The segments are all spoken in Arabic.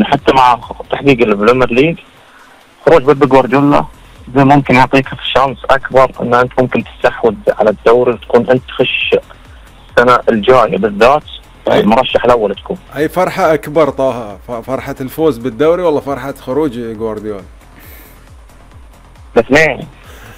حتى مع تحقيق البريمير ليج خروج بيب جوارديولا ده ممكن يعطيك شانس اكبر ان انت ممكن تستحوذ على الدوري وتكون انت تخش السنه الجايه بالذات المرشح الاول تكون. اي فرحه اكبر طه، فرحه الفوز بالدوري ولا فرحه خروج جوارديولا؟ الاثنين.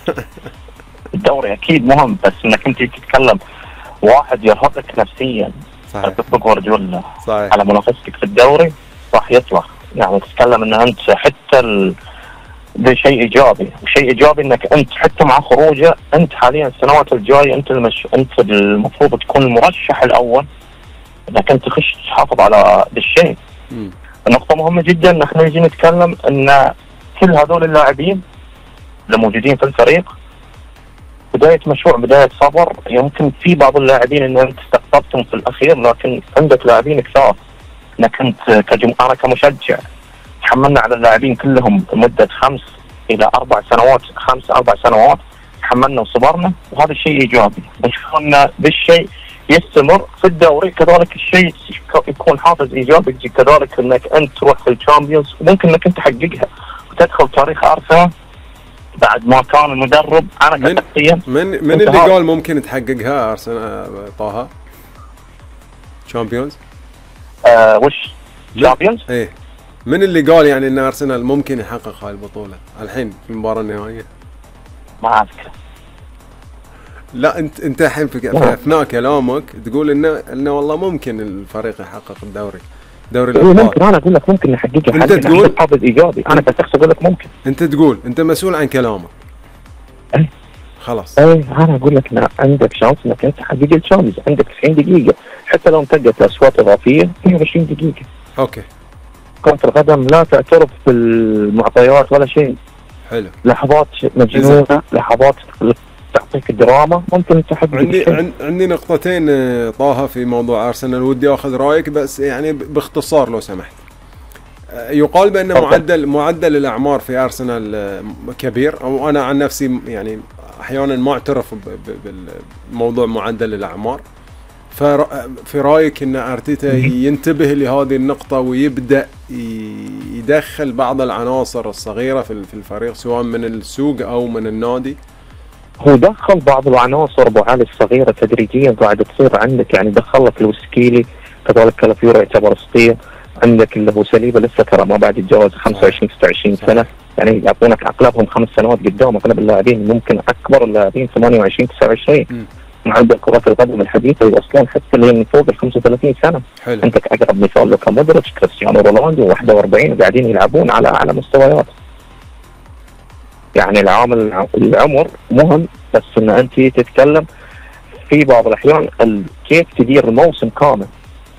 الدوري اكيد مهم، بس انك انت تتكلم واحد يرهقك نفسيا بيب جوارديولا على منافستك في الدوري راح يطلع، يعني تتكلم ان انت حتى ده شيء ايجابي، وشيء ايجابي انك انت حتى مع خروجه انت حاليا السنوات الجايه انت انت المفروض تكون المرشح الاول انك انت تخش تحافظ على الشيء. النقطه مهمه جدا ان احنا نجي نتكلم ان كل هذول اللاعبين اللي موجودين في الفريق بدايه مشروع، بدايه صبر. يمكن في بعض اللاعبين ان انت استقطبتهم في الاخير، لكن عندك لاعبين كثار انك انت انا كمشجع تحملنا على اللاعبين كلهم مدة 5 إلى 4 سنوات، 4 سنوات تحملنا وصبرنا، وهذا الشيء إيجابي. نشوف أن بالشيء يستمر في الدوري، كذلك الشيء يكون حافز إيجابي كذلك أنك أنت تروح في الشامبيونز وممكن أنك أنت تحققها وتدخل تاريخ أرسنال بعد ما كان المدرب. أنا كشخصيا من اللي قال ممكن تحققها أرسنال طه؟ شامبيونز؟ وش؟ شامبيونز؟ إيه، من اللي قال يعني ان ارسنال ممكن يحقق هاي البطوله الحين في المباراه النهائيه؟ ما اذكر. لا انت الحين في اثناء كلامك تقول انه والله ممكن الفريق يحقق دوري الابطال. ممكن، انا اقول لك ممكن نحققها. انت تقول حافز ايجابي، انا كشخص اقول لك ممكن. انت تقول انت مسؤول عن كلامك. اي خلاص. انا اقول لك ان عندك شانس انك انت تحقق الشامبيونز، عندك 90 دقيقه حتى لو انتقت اصوات اضافيه 120 دقيقه. اوكي. كرة القدم لا تعترف بالمعطيات ولا شيء. حلو. لحظات مجنونة، لحظات تعطيك الدراما ممكن تحقق. عندي نقطتين طه في موضوع أرسنال ودي أخذ رأيك، بس يعني باختصار لو سمحت. يقال بأن معدل الأعمار في أرسنال كبير، أو أنا عن نفسي يعني أحيانا ما أعترف بالموضوع معدل الأعمار. في رأيك أن أرتيتا ينتبه لهذه النقطة ويبدأ يدخل بعض العناصر الصغيرة في الفريق سواء من السوق أو من النادي؟ هو دخل بعض العناصر ابو علي الصغيرة تدريجيا قاعدة تصير عندك، يعني دخل لك الوسكيلي كذلك كالافيوري يعتبر اسطية، عندك اللي هو سليبة لسه ترى ما بعد الجواز 25 26 سنة، يعني يعطونك اغلبهم 5 سنوات قدام. اغلب اللاعبين ممكن اكبر اللاعبين 28 29. عندك كرة القدم الحديثة يوصلون حتى اللي من فوق ال 35 سنة. حلو. عندك اقرب مثال لوكا مودريتش، كريستيانو رونالدو 41 قاعدين يلعبون على اعلى مستويات. يعني العمر مهم، بس ان انت تتكلم في بعض الاحيان كيف تدير الموسم كامل.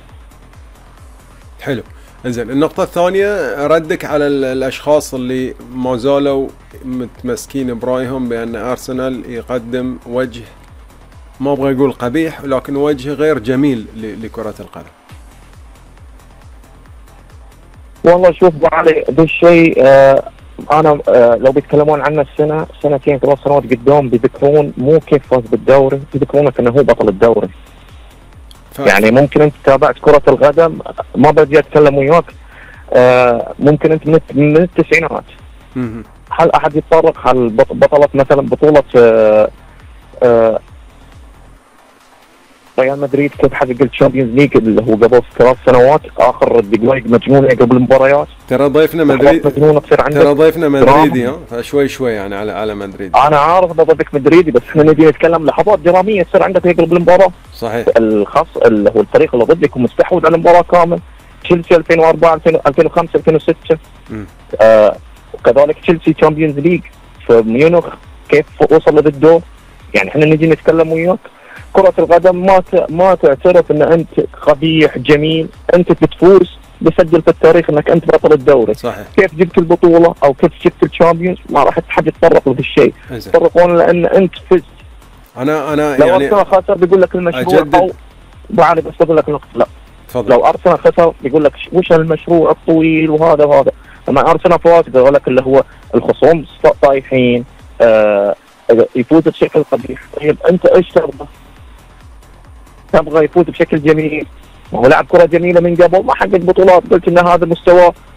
حلو. انزين، النقطة الثانية ردك على الاشخاص اللي ما زالوا متمسكين برايهم بان ارسنال يقدم وجه ما ابغى اقول قبيح، لكن وجه غير جميل لكرة القدم. والله شوف علي بالشيء انا لو بيتكلمون عنه السنة سنتين 3 سنوات قدام بيذكرون مو كيف فاز بالدوري، بيذكرونك انه هو بطل الدوري. يعني ممكن انت تابعت كرة القدم، ما بدي اتكلم وياك، ممكن انت من التسعينات هل احد يتطرق هل بطلت مثلا بطولة ريال مدريد كيف حقق الشامبيونز ليج اللي هو قبل 3 سنوات، اخر دقائق مجنونه قبل المباريات. ترى ضيفنا مدريدي فشوي يعني على مدريد. انا عارف ان ضيفك مدريدي، بس احنا نجي نتكلم لحظات دراميه تصير عندك قبل المباراه. صحيح. الخاص اللي هو الفريق اللي ضدك ومستحوذ على المباراه كامل. تشيلسي 2004 2005 2006 وكذلك تشيلسي تشامبيونز ليج في ميونخ كيف وصل للدور. يعني احنا نجي نتكلم وياك كرة القدم ما تعترف ان انت قبيح جميل، انت بتفوز بسجل في التاريخ انك انت بطل الدوري. صحيح. كيف جبت البطولة او كيف جبت الشامبيونز ما راح حد يتطرق لهذا الشيء، يتطرقون لان انت فزت. انا لو يعني ارسنال خسر بيقول لك المشروع او بعد بس اقول لك نقطة. لا تفضل. لو ارسنال خسر بيقول لك وش المشروع الطويل وهذا لما ارسنال فاز بيقول لك اللي هو الخصوم طايحين يفوز بشكل قبيح. طيب انت ايش تبغى يفوز بشكل جميل؟ ما هو لعب كرة جميلة من قبل، ما حقق بطولات، قلت ان هذا مستوى